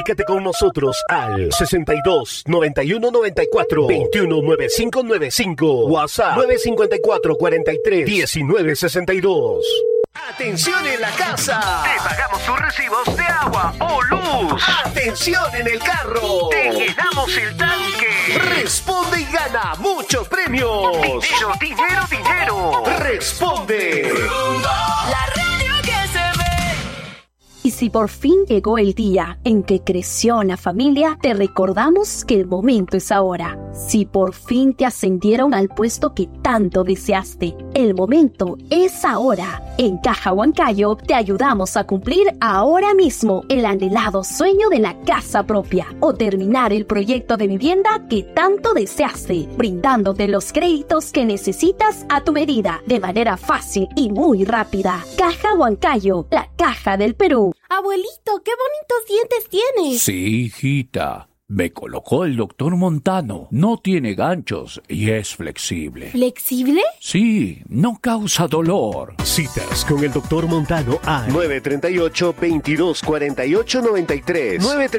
Comunícate con nosotros al 62 91 94 21 95 95. WhatsApp 954 43 19 62. ¡Atención en la casa! Te pagamos tus recibos de agua o luz. ¡Atención en el carro! Te llenamos el tanque. ¡Responde y gana muchos premios! Dinero, dinero, dinero. ¡Responde! La radio que se ve. Y si por fin llegó el día en que creció la familia, te recordamos que el momento es ahora. Si por fin te ascendieron al puesto que tanto deseaste, el momento es ahora. En Caja Huancayo te ayudamos a cumplir ahora mismo el anhelado sueño de la casa propia o terminar el proyecto de vivienda que tanto deseaste, brindándote los créditos que necesitas a tu medida, de manera fácil y muy rápida. Caja Huancayo, la caja del Perú. Abuelito, qué bonitos dientes tienes. Sí, hijita. Me colocó el doctor Montano. No tiene ganchos y es flexible. ¿Flexible? Sí, no causa dolor. Citas con el doctor Montano al 938-2248-93.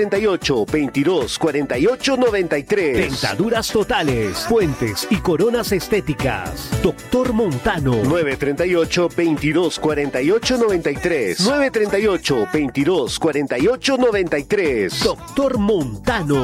938-2248-93. Dentaduras totales, puentes y coronas estéticas. Doctor Montano. 938-2248-93. 938-2248-93. Doctor Montano.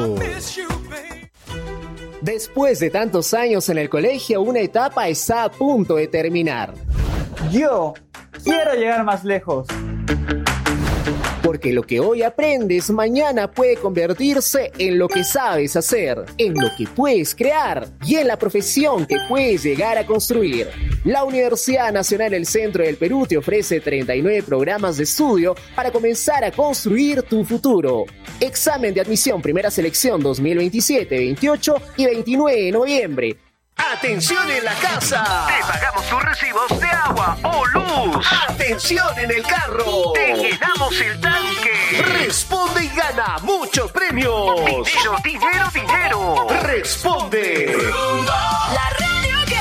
Después de tantos años en el colegio, una etapa está a punto de terminar. Yo quiero llegar más lejos. Porque lo que hoy aprendes mañana puede convertirse en lo que sabes hacer, en lo que puedes crear y en la profesión que puedes llegar a construir. La Universidad Nacional del Centro del Perú te ofrece 39 programas de estudio para comenzar a construir tu futuro. Examen de admisión primera selección 2027, 28 y 29 de noviembre. ¡Atención en la casa! Te pagamos tus recibos de agua o luz. ¡Atención en el carro! Te llenamos el tanque. ¡Responde y gana muchos premios! Dinero, dinero, dinero. ¡Responde! La radio que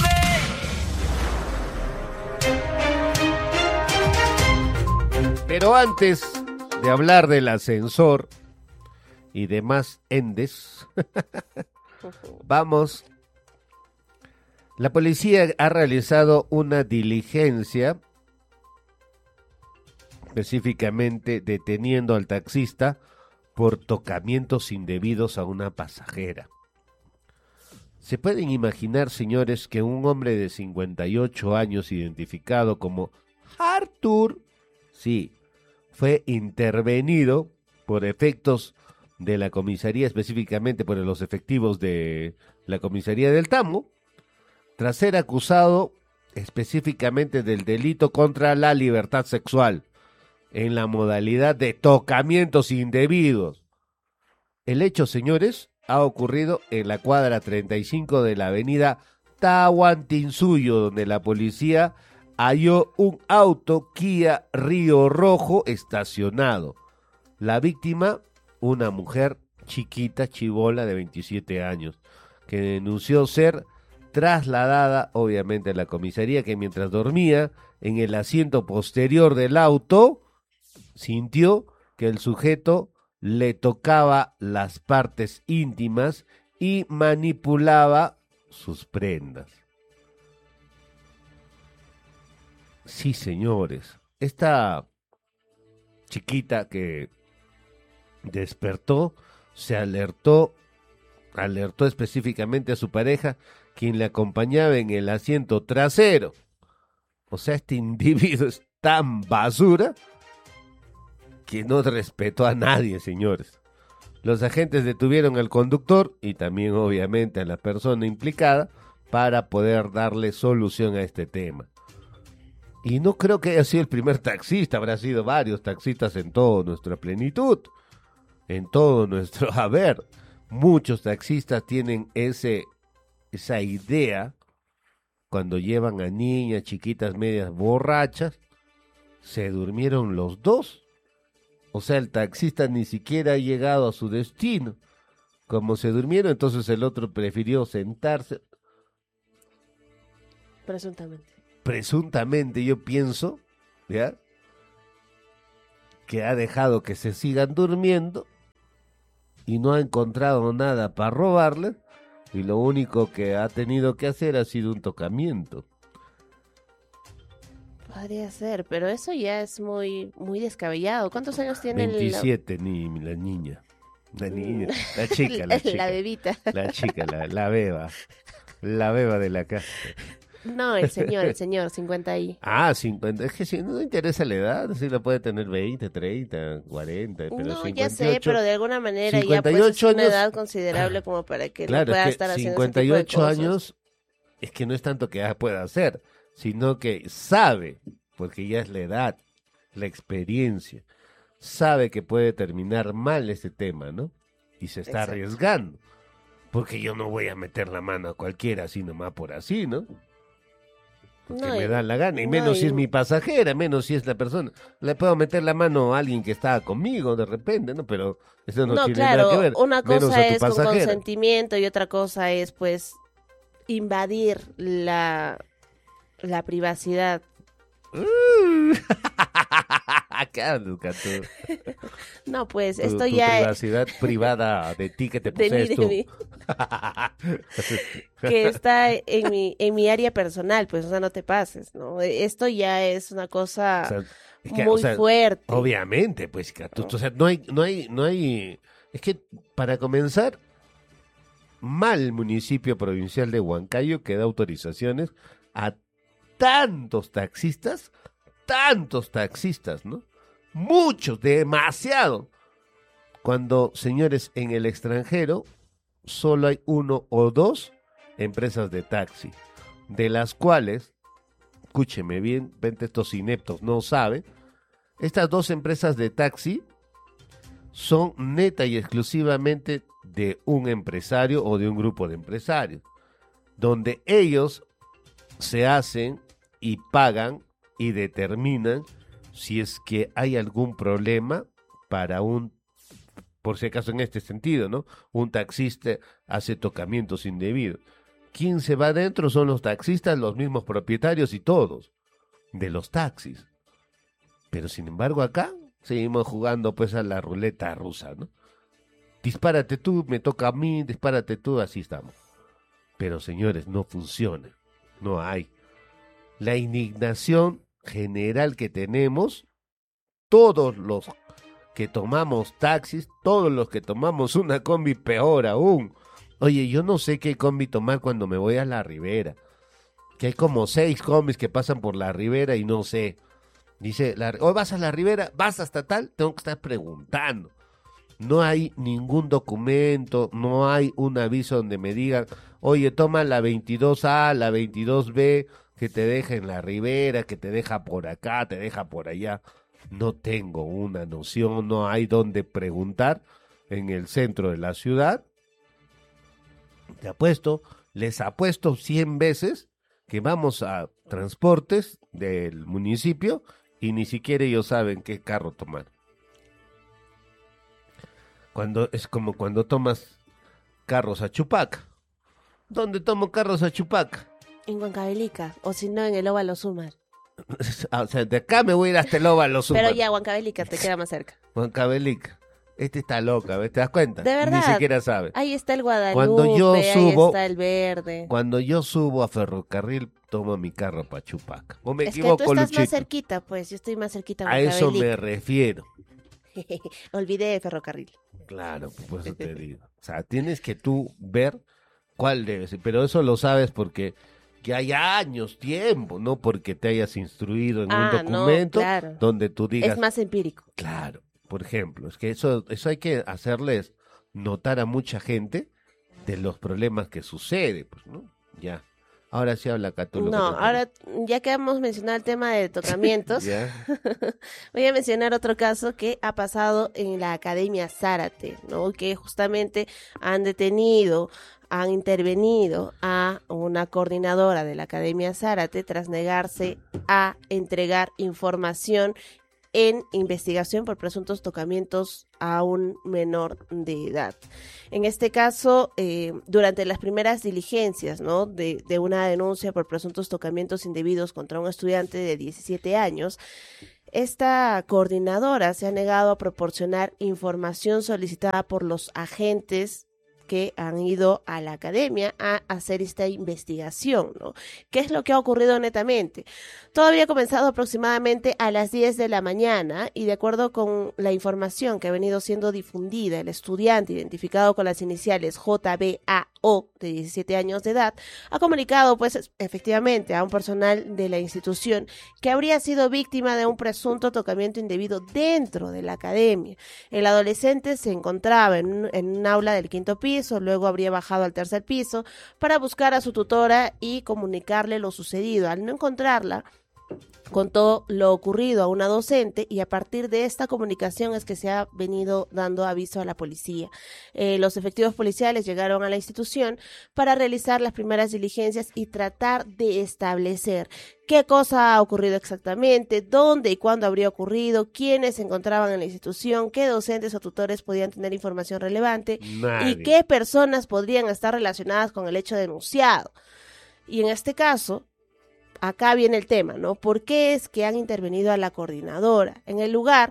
se ve. Pero antes de hablar del ascensor y demás endes, vamos. La policía ha realizado una diligencia, específicamente deteniendo al taxista por tocamientos indebidos a una pasajera. ¿Se pueden imaginar, señores, que un hombre de 58 años identificado como Arthur, sí, fue intervenido por efectos de la comisaría, específicamente por los efectivos de la comisaría del Tambo, tras ser acusado específicamente del delito contra la libertad sexual, en la modalidad de tocamientos indebidos? El hecho, señores, ha ocurrido en la cuadra 35 de la avenida Tahuantinsuyo, donde la policía halló un auto Kia Río Rojo estacionado. La víctima, una mujer chiquita, chibola de 27 años, que denunció ser trasladada, obviamente, a la comisaría, que mientras dormía en el asiento posterior del auto, sintió que el sujeto le tocaba las partes íntimas y manipulaba sus prendas. Sí, señores, esta chiquita que despertó, se alertó específicamente a su pareja, quien le acompañaba en el asiento trasero. O sea, este individuo es tan basura que no respetó a nadie, señores. Los agentes detuvieron al conductor y también, obviamente, a la persona implicada para poder darle solución a este tema. Y no creo que haya sido el primer taxista, habrá sido varios taxistas en toda nuestra plenitud, en todo nuestro haber. Muchos taxistas tienen esa idea cuando llevan a niñas chiquitas medias borrachas, se durmieron los dos. O sea, el taxista ni siquiera ha llegado a su destino. Como se durmieron, entonces el otro prefirió sentarse. Presuntamente yo pienso, ¿ya?, que ha dejado que se sigan durmiendo y no ha encontrado nada para robarle, y lo único que ha tenido que hacer ha sido un tocamiento. Podría ser, pero eso ya es muy descabellado. ¿Cuántos años tiene 27, la niña. La niña, la chica. la bebita? La chica, la beba. La beba de la casa. No, el señor, 50 y... 50. Es que si no interesa la edad, si la puede tener 20, 30, 40, pero no, 58, ya sé, pero de alguna manera 58 ya pues es una años, edad considerable como para que claro, no pueda es que estar haciendo 58 ese tipo de cosas. años es que no es tanto que ya pueda hacer, sino que sabe, porque ya es la edad, la experiencia, sabe que puede terminar mal ese tema, ¿no? Y se está arriesgando, porque yo no voy a meter la mano a cualquiera así nomás por así, ¿no? Porque me da la gana, y menos si es mi pasajera, menos si es la persona. Le puedo meter la mano a alguien que estaba conmigo de repente, ¿no? Pero eso no tiene nada que ver. Una menos cosa a tu es con pasajera. consentimiento y otra cosa es, pues, invadir la privacidad. ¿Qué hablas, Cato? No, pues, Tu esto ya privacidad privada de ti que te posees tú. Que está en mi área personal, pues, o sea, no te pases, ¿no? Esto ya es una cosa Es que, muy fuerte. Obviamente, pues, Cato, o sea, no hay... Es que, para comenzar, mal el municipio provincial de Huancayo que da autorizaciones a tantos taxistas, ¿no? Muchos, demasiado. Cuando, señores, en el extranjero solo hay 1 o 2 empresas de taxi, de las cuales, escúcheme bien, vente, estos ineptos no saben, estas 2 empresas de taxi son neta y exclusivamente de un empresario o de un grupo de empresarios, donde ellos se hacen y pagan y determinan si es que hay algún problema para por si acaso en este sentido, ¿no? Un taxista hace tocamientos indebidos. ¿Quién se va adentro? Son los taxistas, los mismos propietarios y todos de los taxis. Pero sin embargo acá seguimos jugando pues a la ruleta rusa, ¿no? Dispárate tú, me toca a mí, dispárate tú, así estamos. Pero señores, no funciona, no hay. La indignación general que tenemos, todos los que tomamos taxis, todos los que tomamos una combi, peor aún. Oye, yo no sé qué combi tomar cuando me voy a la Ribera, que hay como 6 combis que pasan por la Ribera y no sé. Dice, hoy vas a la Ribera, vas hasta tal, tengo que estar preguntando. No hay ningún documento, no hay un aviso donde me digan, oye, toma la 22A, la 22B, que te deja en la Ribera, que te deja por acá, te deja por allá. No tengo una noción, no hay donde preguntar en el centro de la ciudad. Les apuesto 100 veces que vamos a transportes del municipio y ni siquiera ellos saben qué carro tomar. Es como cuando tomas carros a Chupaca. ¿Dónde tomo carros a Chupaca? En Huancavelica, o si no, en el Óvalo Sumar. O sea, de acá me voy a ir hasta el Óvalo Sumar. Pero ya, Huancavelica te queda más cerca. Huancavelica. Este está loca, ¿ves? ¿Te das cuenta? De verdad. Ni siquiera sabe. Ahí está el Guadalupe, Cuando yo ahí subo, está el Verde. Cuando yo subo a Ferrocarril, tomo mi carro para Chupaca. ¿O me es equivoco, que tú estás Luchito? más cerquita, pues. Yo estoy más cerquita A eso me refiero. Olvidé de Ferrocarril. Claro, por eso te digo. O sea, tienes que tú ver cuál debe ser. Pero eso lo sabes porque que hay años, tiempo, no porque te hayas instruido en un documento claro. donde tú digas... Es más empírico. Claro, por ejemplo, es que eso hay que hacerles notar a mucha gente de los problemas que sucede, pues, ¿no? Ya. Ahora sí habla Catulo. No, ahora ya que hemos mencionado el tema de tocamientos, voy a mencionar otro caso que ha pasado en la Academia Zárate, ¿no? Que justamente han intervenido a una coordinadora de la Academia Zárate tras negarse a entregar información en investigación por presuntos tocamientos a un menor de edad. En este caso, durante las primeras diligencias, ¿no? de una denuncia por presuntos tocamientos indebidos contra un estudiante de 17 años, esta coordinadora se ha negado a proporcionar información solicitada por los agentes que han ido a la academia a hacer esta investigación, ¿no? ¿Qué es lo que ha ocurrido netamente? Todo había comenzado aproximadamente a las 10 de la mañana y de acuerdo con la información que ha venido siendo difundida, el estudiante identificado con las iniciales JBAO de 17 años de edad ha comunicado pues efectivamente a un personal de la institución que habría sido víctima de un presunto tocamiento indebido dentro de la academia. El adolescente se encontraba en un aula del 5º piso, luego habría bajado al 3er piso para buscar a su tutora y comunicarle lo sucedido. Al no encontrarla, contó lo ocurrido a una docente y a partir de esta comunicación es que se ha venido dando aviso a la policía. Los efectivos policiales llegaron a la institución para realizar las primeras diligencias y tratar de establecer qué cosa ha ocurrido exactamente, dónde y cuándo habría ocurrido, quiénes se encontraban en la institución, qué docentes o tutores podían tener información relevante y qué personas podrían estar relacionadas con el hecho denunciado. Y en este caso, acá viene el tema, ¿no? ¿Por qué es que han intervenido a la coordinadora? En el lugar,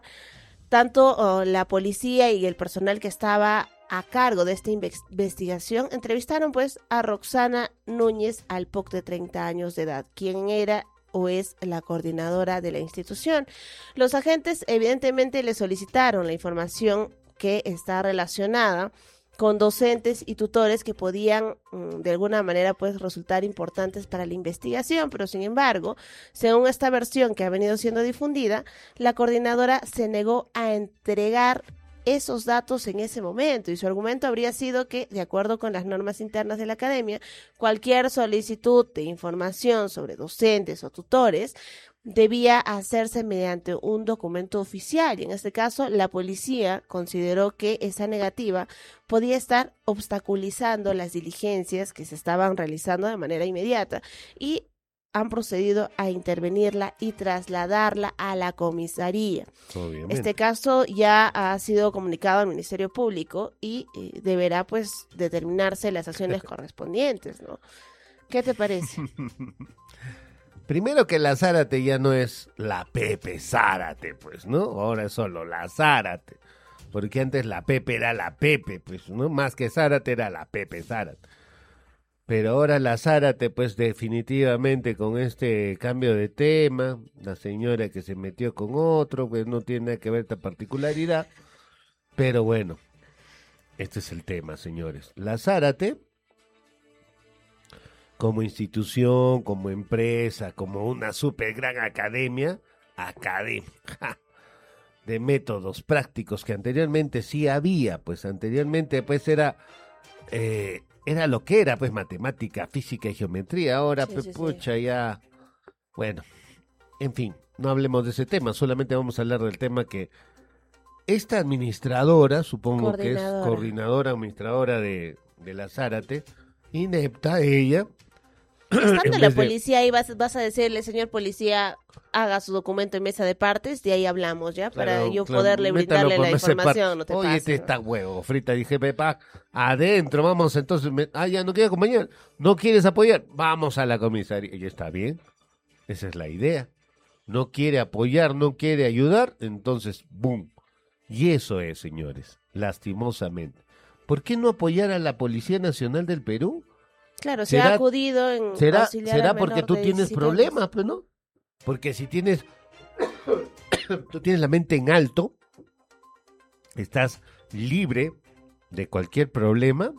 tanto la policía y el personal que estaba a cargo de esta investigación entrevistaron pues a Roxana Núñez Alpoc de 30 años de edad, quien era o es la coordinadora de la institución. Los agentes evidentemente le solicitaron la información que está relacionada con docentes y tutores que podían de alguna manera pues resultar importantes para la investigación, pero sin embargo, según esta versión que ha venido siendo difundida, la coordinadora se negó a entregar esos datos en ese momento y su argumento habría sido que, de acuerdo con las normas internas de la academia, cualquier solicitud de información sobre docentes o tutores debía hacerse mediante un documento oficial y en este caso la policía consideró que esa negativa podía estar obstaculizando las diligencias que se estaban realizando de manera inmediata y han procedido a intervenirla y trasladarla a la comisaría. Obviamente. Este caso ya ha sido comunicado al Ministerio Público y deberá pues determinarse las acciones correspondientes, ¿no? ¿Qué te parece? Primero que la Zárate ya no es la Pepe Zárate, pues, ¿no? Ahora es solo la Zárate. Porque antes la Pepe era la Pepe, pues, ¿no? Más que Zárate era la Pepe Zárate. Pero ahora la Zárate, pues, definitivamente con este cambio de tema, la señora que se metió con otro, pues no tiene nada que ver esta particularidad. Pero bueno, este es el tema, señores. La Zárate, como institución, como empresa, como una super gran academia de métodos prácticos que anteriormente sí había, pues anteriormente pues era lo que era, pues matemática, física y geometría, ahora Sí. ya, bueno, en fin, no hablemos de ese tema, solamente vamos a hablar del tema que esta administradora, supongo que es coordinadora, administradora de la Zárate, inepta ella. Estando la policía ahí vas a decirle, señor policía, haga su documento en mesa de partes, de ahí hablamos, ¿ya? Para yo poderle brindarle la información, no te Oye, pases, este está huevo, frita, dije, Pepa, adentro, vamos, entonces, ya no quieres acompañar, no quieres apoyar, vamos a la comisaría, y está bien, esa es la idea, no quiere apoyar, no quiere ayudar, entonces, boom, y eso es, señores, lastimosamente. ¿Por qué no apoyar a la Policía Nacional del Perú? Claro, se ha acudido en ¿Será al porque menor tú de tienes 17 problemas, años. pues, no? Porque si tienes tú tienes la mente en alto, estás libre de cualquier problema,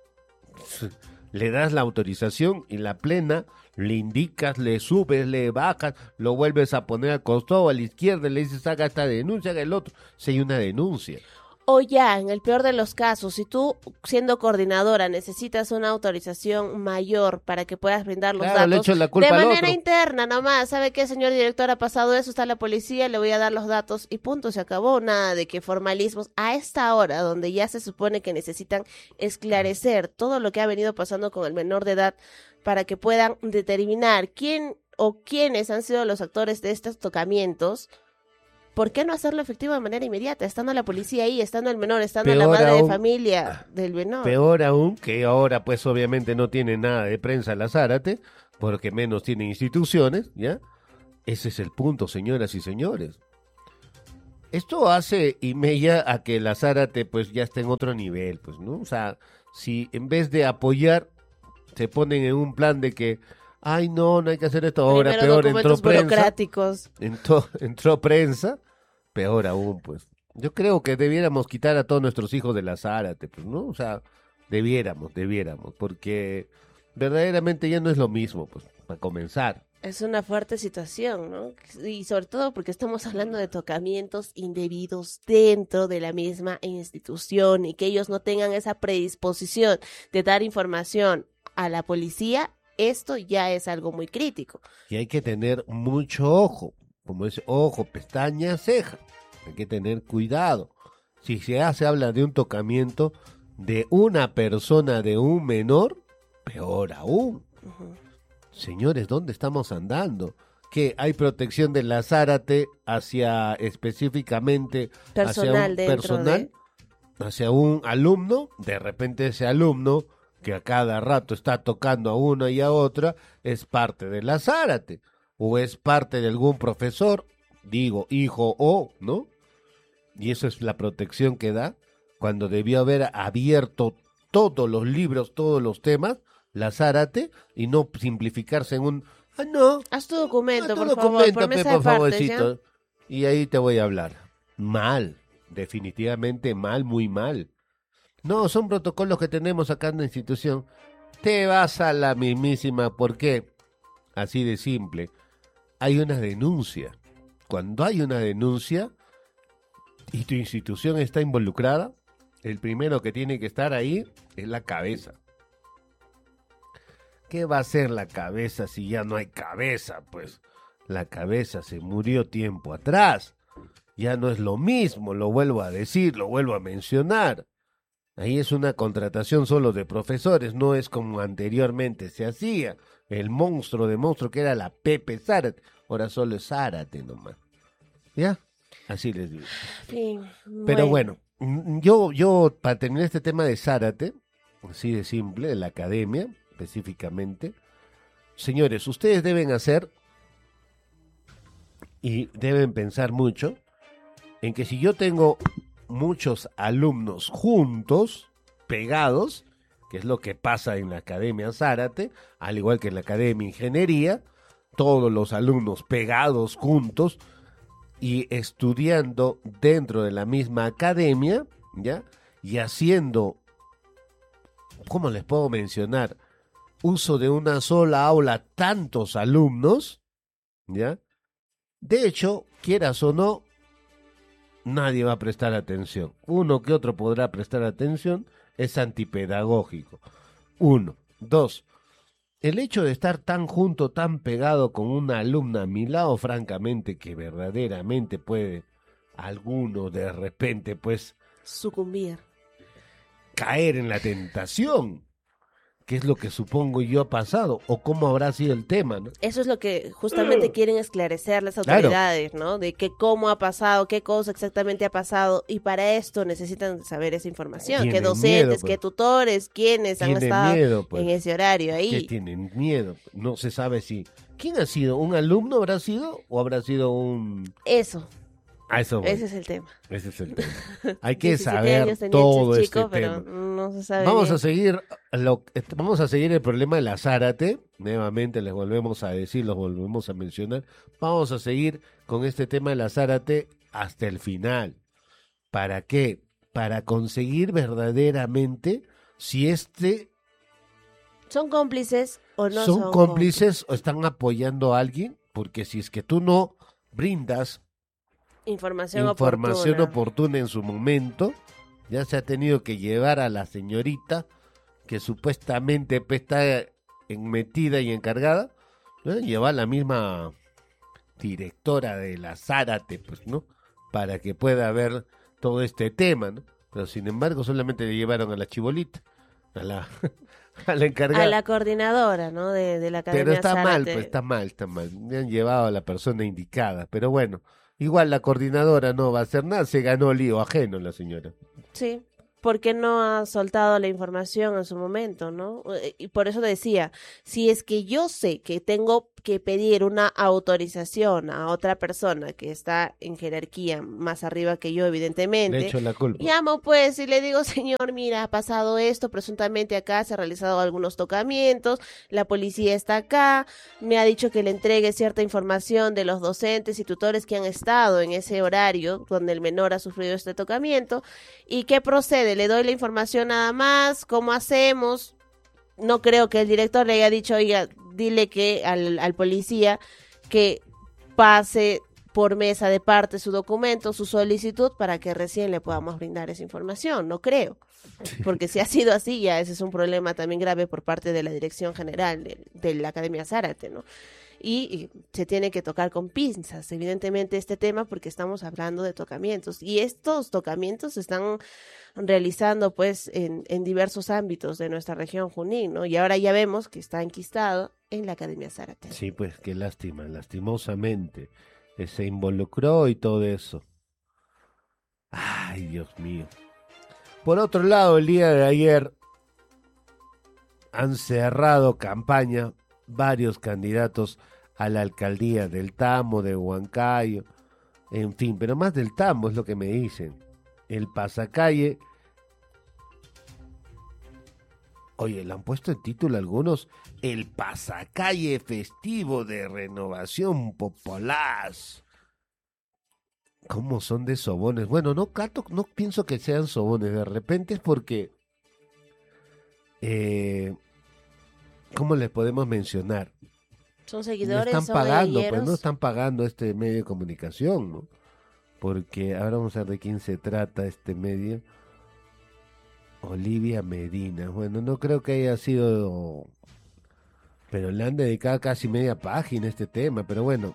le das la autorización y la plena, le indicas, le subes, le bajas, lo vuelves a poner al costado, a la izquierda, le dices haga esta denuncia, haga el otro, si hay una denuncia. O ya, en el peor de los casos, si tú, siendo coordinadora, necesitas una autorización mayor para que puedas brindar los Claro, le datos echo la culpa de al manera otro. interna, nomás, ¿sabe qué, señor director? Ha pasado eso, está la policía, le voy a dar los datos y punto, se acabó. Nada de que formalismos a esta hora, donde ya se supone que necesitan esclarecer todo lo que ha venido pasando con el menor de edad para que puedan determinar quién o quiénes han sido los actores de estos tocamientos. ¿Por qué no hacerlo efectivo de manera inmediata? Estando la policía ahí, estando el menor, estando la Peor madre aún, de familia del menor. Peor aún, que ahora pues obviamente no tiene nada de prensa la Zárate, porque menos tiene instituciones, ¿ya? Ese es el punto, señoras y señores. Esto hace y mella a que la Zárate pues ya esté en otro nivel, pues, ¿no? O sea, si en vez de apoyar se ponen en un plan de que, ay, no hay que hacer esto ahora, Primero peor, entró documentos prensa, burocráticos. entró prensa, peor aún, pues. Yo creo que debiéramos quitar a todos nuestros hijos de la Zárate, pues, ¿no? O sea, debiéramos, porque verdaderamente ya no es lo mismo, pues, para comenzar. Es una fuerte situación, ¿no? Y sobre todo porque estamos hablando de tocamientos indebidos dentro de la misma institución y que ellos no tengan esa predisposición de dar información a la policía, esto ya es algo muy crítico. Y hay que tener mucho ojo, como es ojo, pestaña, ceja. Hay que tener cuidado. Si se habla de un tocamiento de una persona, de un menor, peor aún. Ujú. Señores, ¿dónde estamos andando? ¿Que hay protección de la Zárate hacia específicamente Personal hacia un dentro personal, hacia un alumno? De repente ese alumno que a cada rato está tocando a una y a otra es parte de la Zárate o es parte de algún profesor, digo, hijo o, ¿no? Y eso es la protección que da cuando debió haber abierto todos los libros, todos los temas, la Zárate, y no simplificarse en un, no, Haz tu documento, haz tu por favor, documento, por pe, mesa por de partes, favorcito, ¿ya? y ahí te voy a hablar. Mal, definitivamente mal, muy mal. No, son protocolos que tenemos acá en la institución. Te vas a la mismísima, ¿por qué? Así de simple. Hay una denuncia. Cuando hay una denuncia y tu institución está involucrada, el primero que tiene que estar ahí es la cabeza. ¿Qué va a hacer la cabeza si ya no hay cabeza? Pues la cabeza se murió tiempo atrás. Ya no es lo mismo, lo vuelvo a decir, lo vuelvo a mencionar. Ahí es una contratación solo de profesores, no es como anteriormente se hacía. El monstruo de monstruo que era la Pepe Zárate, ahora solo es Zárate nomás. ¿Ya? Así les digo. Sí, Pero bueno, yo para terminar este tema de Zárate, así de simple, de la academia específicamente, señores, ustedes deben hacer y deben pensar mucho en que si yo tengo muchos alumnos juntos, pegados, que es lo que pasa en la Academia Zárate, al igual que en la Academia Ingeniería, todos los alumnos pegados juntos y estudiando dentro de la misma academia, ¿ya? Y haciendo, ¿cómo les puedo mencionar? Uso de una sola aula, tantos alumnos, ¿ya? De hecho, quieras o no, nadie va a prestar atención. Uno que otro podrá prestar atención, es antipedagógico. 1. 2. El hecho de estar tan junto, tan pegado con una alumna a mi lado, francamente, que verdaderamente puede alguno de repente, pues, sucumbir, caer en la tentación, que es lo que supongo yo ha pasado, o cómo habrá sido el tema, ¿no? Eso es lo que justamente quieren esclarecer las Claro. autoridades, ¿no? De que cómo ha pasado, qué cosa exactamente ha pasado, y para esto necesitan saber esa información. Tienen ¿Qué docentes, miedo, pues. qué tutores, quiénes han Tienen estado miedo, pues. en ese horario Que ahí? tienen miedo, no se sabe si... ¿Quién ha sido? ¿Un alumno habrá sido? ¿O habrá sido un...? Eso, A eso voy. ese es el tema. Ese es el tema. Hay que 17 saber años tenía todo ese este chico, pero tema. no se sabe Vamos bien. a seguir el problema de la Zárate. Nuevamente les volvemos a decir, los volvemos a mencionar. Vamos a seguir con este tema de la Zárate hasta el final. ¿Para qué? Para conseguir verdaderamente si ¿Son cómplices o no son son cómplices o están apoyando a alguien, porque si es que tú no brindas Información información oportuna. oportuna en su momento, ya se ha tenido que llevar a la señorita que supuestamente pues, está metida y encargada, ¿no? Llevar a la misma directora de la Zárate, pues, ¿no? Para que pueda ver todo este tema, ¿no? Pero sin embargo solamente le llevaron a la chibolita, a la a la encargada. A la coordinadora, ¿no? De la Academia Pero está mal, Zárate. pues está mal. Me han llevado a la persona indicada. Pero bueno, igual la coordinadora no va a hacer nada, se ganó lío ajeno la señora. Sí, porque no ha soltado la información en su momento, ¿no? Y por eso decía, si es que yo sé que tengo que pedir una autorización a otra persona que está en jerarquía más arriba que yo, evidentemente. Le echo la culpa. Llamo pues y le digo, señor, mira, ha pasado esto, presuntamente acá se han realizado algunos tocamientos, la policía está acá, me ha dicho que le entregue cierta información de los docentes y tutores que han estado en ese horario donde el menor ha sufrido este tocamiento. ¿Y qué procede? ¿Le doy la información nada más? ¿Cómo hacemos? No creo que el director le haya dicho, oiga, dile que al policía que pase por mesa de parte su documento, su solicitud, para que recién le podamos brindar esa información. No creo. Porque si ha sido así, ya ese es un problema también grave por parte de la Dirección General de la Academia Zárate, ¿no? Y se tiene que tocar con pinzas, evidentemente, este tema, porque estamos hablando de tocamientos. Y estos tocamientos se están realizando, pues, en diversos ámbitos de nuestra región Junín, ¿no? Y ahora ya vemos que está enquistado en la Academia Zárate. Sí, pues qué lástima, lastimosamente. Se involucró y todo eso. Ay, Dios mío. Por otro lado, el día de ayer han cerrado campaña varios candidatos a la alcaldía del Tambo, de Huancayo, en fin, pero más del Tambo es lo que me dicen. El pasacalle. Oye, le han puesto el título algunos, el pasacalle festivo de Renovación Popular. ¿Cómo son de sobones? Bueno, no pienso que sean sobones, de repente es porque, ¿cómo les podemos mencionar? Son seguidores, no están son pagando, guerrilleros. pues no están pagando este medio de comunicación, ¿no? Porque ahora vamos a ver de quién se trata este medio. Olivia Medina. Bueno, no creo que haya sido, pero le han dedicado casi media página a este tema, pero bueno.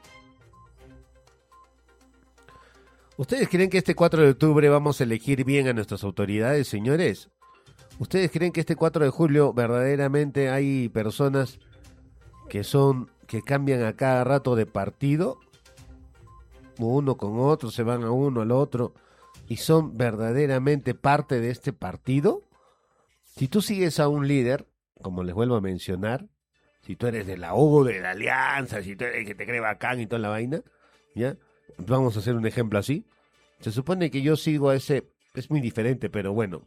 ¿Ustedes creen que este 4 de octubre vamos a elegir bien a nuestras autoridades, señores? ¿Ustedes creen que este 4 de julio verdaderamente hay personas que cambian a cada rato de partido? Uno con otro, se van a uno al otro, y son verdaderamente parte de este partido. Si tú sigues a un líder, como les vuelvo a mencionar, si tú eres de la U, de la Alianza, si tú eres el que te cree bacán y toda la vaina, ¿ya? Vamos a hacer un ejemplo así. Se supone que yo sigo a ese, es muy diferente, pero bueno,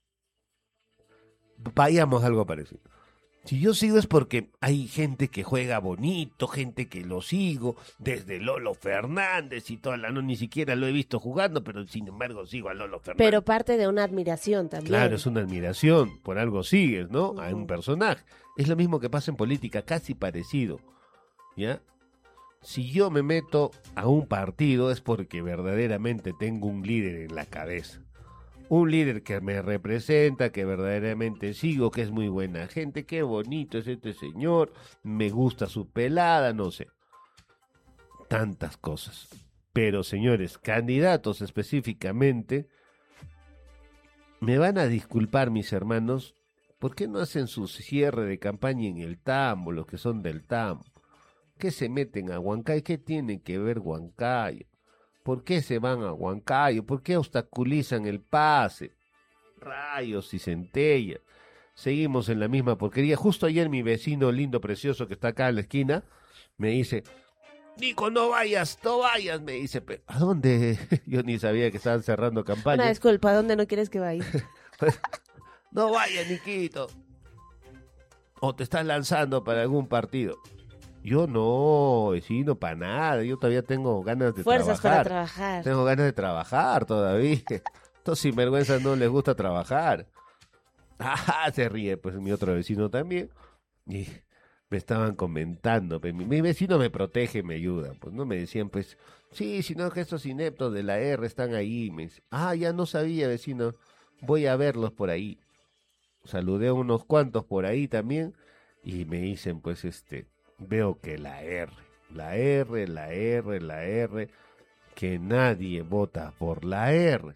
vayamos a algo parecido. Si yo sigo es porque hay gente que juega bonito, gente que lo sigo, desde Lolo Fernández y toda la, no, ni siquiera lo he visto jugando, pero sin embargo sigo a Lolo Fernández. Pero parte de una admiración también. Claro, es una admiración, por algo sigues, ¿no? A un personaje. Es lo mismo que pasa en política, casi parecido, ¿ya? Si yo me meto a un partido es porque verdaderamente tengo un líder en la cabeza. Un líder que me representa, que verdaderamente sigo, que es muy buena gente, qué bonito es este señor, me gusta su pelada, no sé. Tantas cosas. Pero señores, candidatos específicamente, me van a disculpar mis hermanos, ¿por qué no hacen su cierre de campaña en el Tambo, los que son del Tambo? ¿Qué se meten a Huancayo? ¿Qué tiene que ver Huancayo? ¿Por qué se van a Huancayo? ¿Por qué obstaculizan el pase? Rayos y centellas. Seguimos en la misma porquería. Justo ayer mi vecino lindo, precioso, que está acá en la esquina, me dice, Nico, no vayas, me dice. ¿A dónde? Yo ni sabía que estaban cerrando campaña. Una disculpa, ¿a dónde no quieres que vaya? No vayas, Niquito. O te estás lanzando para algún partido. Yo no, vecino, para nada. Yo todavía tengo ganas de Fuerzas trabajar. para trabajar. Tengo ganas de trabajar todavía. Estos sinvergüenzas no les gusta trabajar. Ah, se ríe, pues mi otro vecino también. Y me estaban comentando. Pues, mi vecino me protege, me ayuda. Pues no me decían, pues, sí, sino que estos ineptos de la R están ahí. Me dice, ya no sabía, vecino. Voy a verlos por ahí. Saludé a unos cuantos por ahí también. Y me dicen, pues, veo que la R, que nadie vota por la R.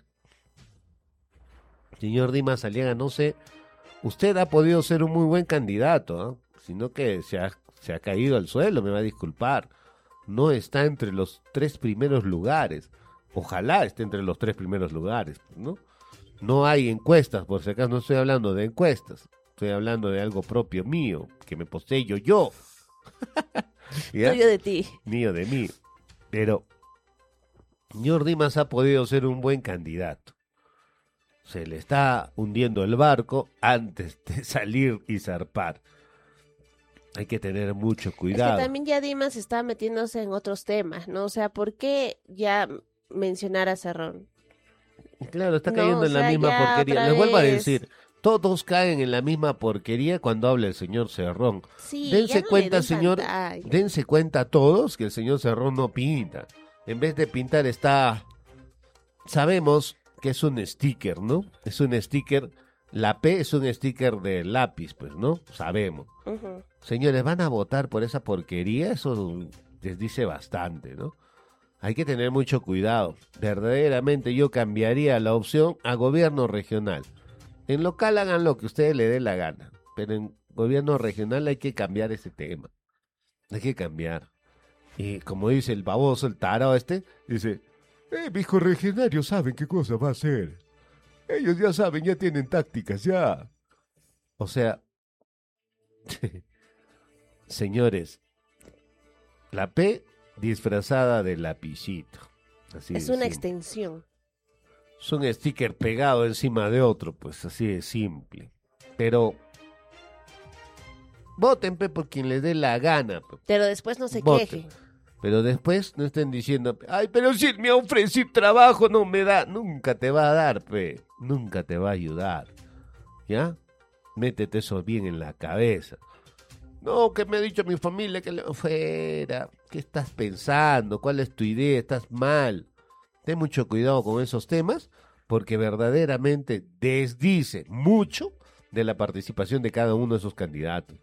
Señor Dimas Aliaga, no sé, usted ha podido ser un muy buen candidato, sino que se ha caído al suelo, me va a disculpar. No está entre los 3 primeros lugares. Ojalá esté entre los 3 primeros lugares, ¿no? No hay encuestas, por si acaso no estoy hablando de encuestas. Estoy hablando de algo propio mío, que me poseyo yo. ¿Ya? Tuyo de ti. Mío de mí. Pero señor Dimas ha podido ser un buen candidato. Se le está hundiendo el barco antes de salir y zarpar. Hay que tener mucho cuidado. Es que también ya Dimas está metiéndose en otros temas, ¿no? O sea, ¿por qué ya mencionar a Cerrón? Claro, está No, cayendo o en la sea, misma ya porquería. otra Les vuelvo a vez. decir, todos caen en la misma porquería cuando habla el señor Cerrón. Sí, Dense ya no le cuenta, den señor, pantalla. dense cuenta todos que el señor Cerrón no pinta. En vez de pintar está... Sabemos que es un sticker, ¿no? Es un sticker... La P es un sticker de lápiz, pues, ¿no? Sabemos. Ujú. Señores, ¿van a votar por esa porquería? Eso les dice bastante, ¿no? Hay que tener mucho cuidado. Verdaderamente yo cambiaría la opción a gobierno regional. En local hagan lo que ustedes le dé la gana, pero en gobierno regional hay que cambiar ese tema. Hay que cambiar. Y como dice el baboso, el tarao dice, mis corregionarios saben qué cosa va a hacer. Ellos ya saben, ya tienen tácticas, ya. O sea, señores, la P disfrazada de lapicito. Así Es de una simple. extensión. Es un sticker pegado encima de otro, pues así de simple. Pero voten pe, por quien les dé la gana. Pe. Pero después no se Voten. queje. Pero después no estén diciendo, ay, pero si me ofrecí trabajo, no me da. Nunca te va a dar, pe. Nunca te va a ayudar. ¿Ya? Métete eso bien en la cabeza. No, que me ha dicho mi familia que le fuera. ¿Qué estás pensando? ¿Cuál es tu idea? Estás mal. Ten mucho cuidado con esos temas, porque verdaderamente desdice mucho de la participación de cada uno de esos candidatos.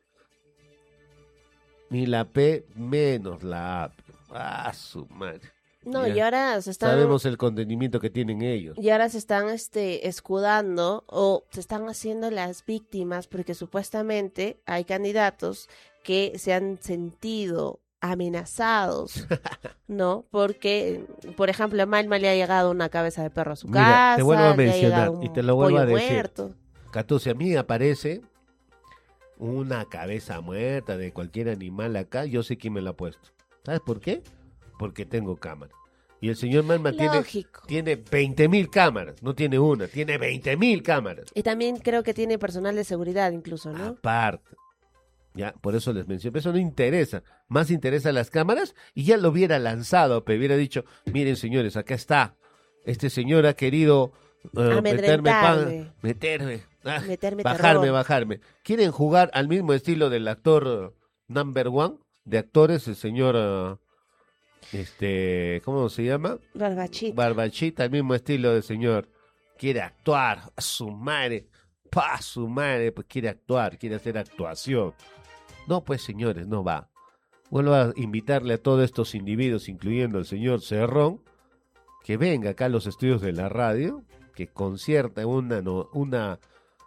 Ni la P menos la A. Ah, su madre. No, Ya. y ahora se están... Sabemos el contenimiento que tienen ellos. Y ahora se están escudando o se están haciendo las víctimas porque supuestamente hay candidatos que se han sentido amenazados, ¿no? Porque, por ejemplo, a Malma le ha llegado una cabeza de perro a su Mira, casa, te vuelvo a le ha mencionar llegado un y te lo vuelvo a pollo decir. muerto. Catuce, a mí aparece una cabeza muerta de cualquier animal acá, yo sé quién me la ha puesto. ¿Sabes por qué? Porque tengo cámara. Y el señor Malma Lógico. tiene 20.000 cámaras, no tiene una, tiene 20.000 cámaras. Y también creo que tiene personal de seguridad incluso, ¿no? Aparte. Ya, por eso les menciono. Pero eso no interesa. Más interesa las cámaras y ya lo hubiera lanzado, pero hubiera dicho, miren señores, acá está. Este señor ha querido Amedrentarme. Meterme terror. bajarme. ¿Quieren jugar al mismo estilo del actor number one de actores, el señor, ¿cómo se llama? Barbachita. Barbachita, al mismo estilo del señor. Quiere actuar, a su madre, pues quiere actuar, quiere hacer actuación. No, pues señores, no va. Vuelvo a invitarle a todos estos individuos, incluyendo al señor Cerrón, que venga acá a los estudios de la radio, que concierta una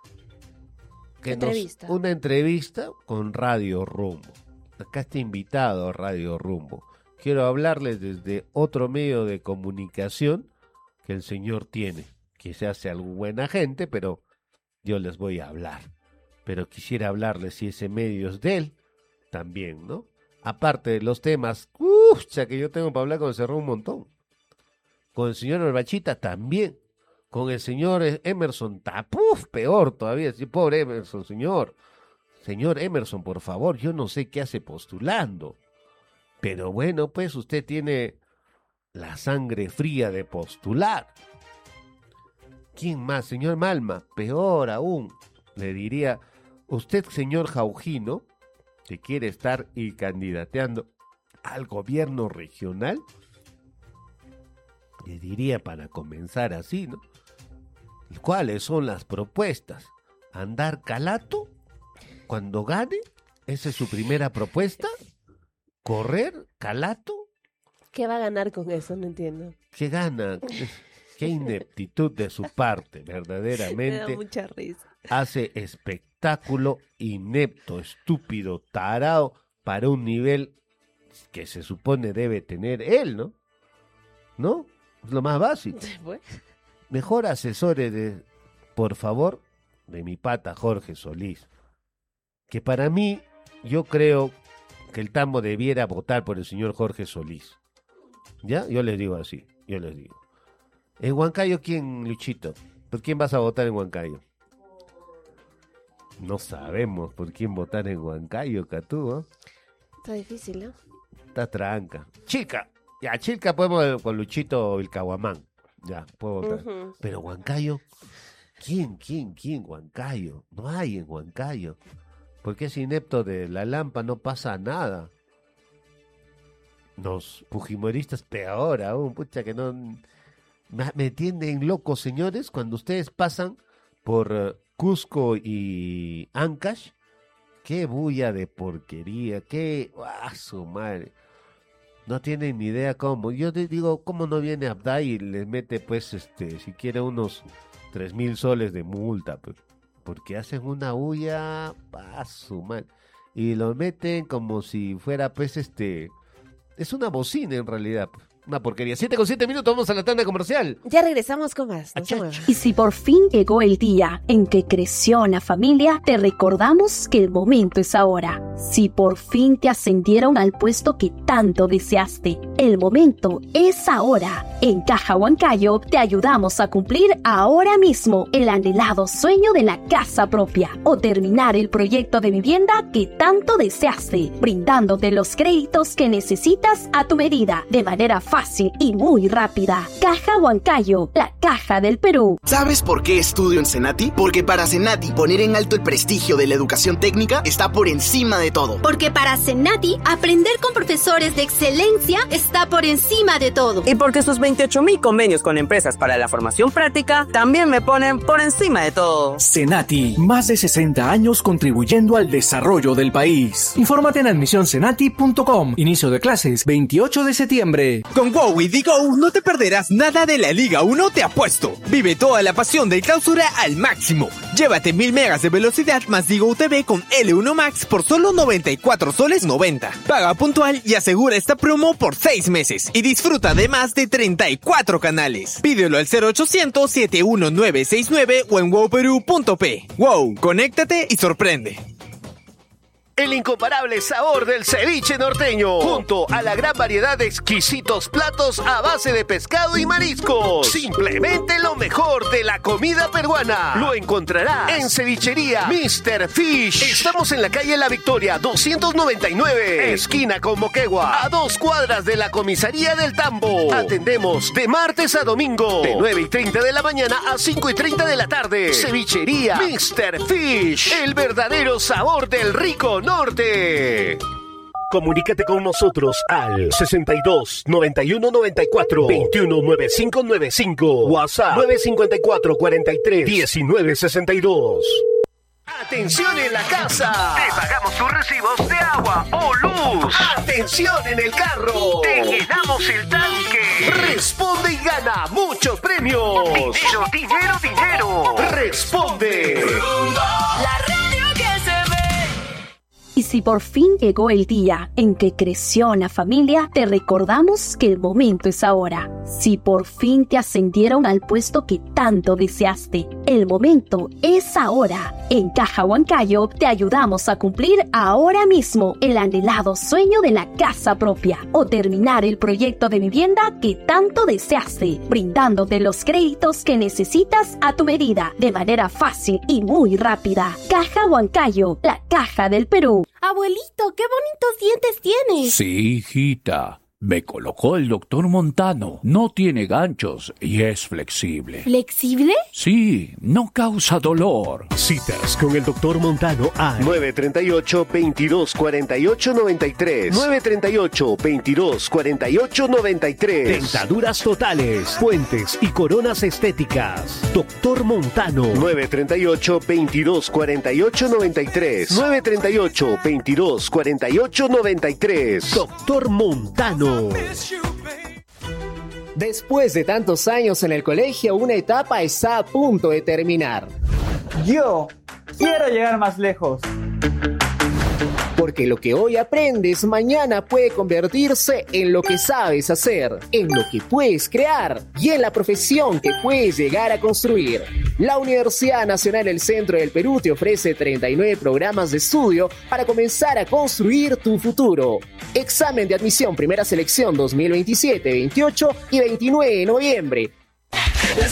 entrevista con Radio Rumbo. Acá está invitado Radio Rumbo. Quiero hablarles desde otro medio de comunicación que el señor tiene, que se hace algo buena gente, pero yo les voy a hablar. Pero quisiera hablarles si ese medio es de él, también, ¿no? Aparte de los temas, que yo tengo para hablar con el Cerrón un montón. Con el señor Barbachita también. Con el señor Emerson, peor todavía. Sí, pobre Emerson, señor. Señor Emerson, por favor, yo no sé qué hace postulando. Pero bueno, pues usted tiene la sangre fría de postular. ¿Quién más? Señor Malma, peor aún. Le diría, usted, señor Jaujino, que quiere estar y candidateando al gobierno regional, le diría para comenzar así, ¿no? ¿Cuáles son las propuestas? ¿Andar calato cuando gane? ¿Esa es su primera propuesta? ¿Correr calato? ¿Qué va a ganar con eso? No entiendo. ¿Qué gana? Qué ineptitud de su parte, Me da verdaderamente. mucha risa. Hace espectáculo inepto, estúpido, tarao, para un nivel que se supone debe tener él, ¿no? ¿No? Es lo más básico. Bueno, Mejor asesore, por favor, de mi pata Jorge Solís. Que para mí, yo creo que el Tambo debiera votar por el señor Jorge Solís. ¿Ya? Yo les digo así, ¿En Huancayo quién, Luchito? ¿Por quién vas a votar en Huancayo? No sabemos por quién votar en Huancayo, Catú, ¿eh? Está difícil, ¿no? Está tranca. Chilca. Ya, Chilca podemos con Luchito Vilcahuamán. Ya, puedo votar. Ujú. Pero Huancayo, ¿quién? Huancayo. No hay en Huancayo. Porque ese inepto de la Lampa no pasa nada. Los fujimoristas peor aún, pucha que no... Me tienden locos, señores, cuando ustedes pasan por Cusco y Ancash. Qué bulla de porquería, qué... ¡Ah, su madre! No tienen ni idea cómo. Yo te digo, ¿cómo no viene Abday y les mete, pues, si quiere unos 3,000 soles de multa? Pues, porque hacen una bulla, ¡ah, su madre! Y lo meten como si fuera, pues, es una bocina en realidad. Una porquería. 7:07, vamos a la tanda comercial. Ya regresamos con más. No se muevan. Y si por fin llegó el día en que creció la familia, te recordamos que el momento es ahora. Si por fin te ascendieron al puesto que tanto deseaste, el momento es ahora. En Caja Huancayo te ayudamos a cumplir ahora mismo el anhelado sueño de la casa propia o terminar el proyecto de vivienda que tanto deseaste, brindándote los créditos que necesitas a tu medida de manera fácil y muy rápida. Caja Huancayo, la caja del Perú. ¿Sabes por qué estudio en Cenati? Porque para Cenati poner en alto el prestigio de la educación técnica está por encima de todo. Porque para Cenati, aprender con profesores de excelencia está por encima de todo. Y porque sus 28,000 convenios con empresas para la formación práctica también me ponen por encima de todo. Cenati, más de 60 años contribuyendo al desarrollo del país. Infórmate en admisioncenati.com. Inicio de clases 28 de septiembre. Con WOW y Digo no te perderás nada de la Liga 1, te apuesto. Vive toda la pasión del Clausura al máximo. Llévate 1000 megas de velocidad más Digo TV con L1 Max por solo 94 soles 90. Paga puntual y asegura esta promo por 6 meses. Y disfruta de más de 34 canales. Pídelo al 0800-71969 o en wowperú.p. WOW, conéctate y sorprende. El incomparable sabor del ceviche norteño, junto a la gran variedad de exquisitos platos a base de pescado y mariscos. Simplemente lo mejor de la comida peruana. Lo encontrarás en Cevichería Mr. Fish. Estamos en la calle La Victoria, 299, esquina con Moquegua, a 2 cuadras de la comisaría del Tambo. Atendemos de martes a domingo, de 9:30 de la mañana a 5:30 de la tarde. Cevichería Mr. Fish, el verdadero sabor del rico norte. Comunícate con nosotros al 62 91 94 21 95 95, WhatsApp 954 43 19 62. Atención en la casa. Te pagamos tus recibos de agua o luz. Atención en el carro. Te llenamos el tanque. Responde y gana muchos premios. Dinero, dinero, dinero. Responde. La radio que se ve. Y si por fin llegó el día en que creció la familia, te recordamos que el momento es ahora. Si por fin te ascendieron al puesto que tanto deseaste, el momento es ahora. En Caja Huancayo te ayudamos a cumplir ahora mismo el anhelado sueño de la casa propia o terminar el proyecto de vivienda que tanto deseaste, brindándote los créditos que necesitas a tu medida de manera fácil y muy rápida. Caja Huancayo, la caja del Perú. Abuelito, qué bonitos dientes tienes. Sí, hijita. Me colocó el doctor Montano. No tiene ganchos y es flexible. ¿Flexible? Sí, no causa dolor. Citas con el doctor Montano al 938-2248-93. 938-2248-93. Dentaduras totales, puentes y coronas estéticas. Doctor Montano. 938-2248-93. 938-2248-93. Doctor Montano. Después de tantos años en el colegio, una etapa está a punto de terminar. Yo quiero llegar más lejos. Porque porque lo que hoy aprendes mañana puede convertirse en lo que sabes hacer, en lo que puedes crear y en la profesión que puedes llegar a construir. La Universidad Nacional del Centro del Perú te ofrece 39 programas de estudio para comenzar a construir tu futuro. Examen de admisión primera selección 2027, 28 y 29 de noviembre.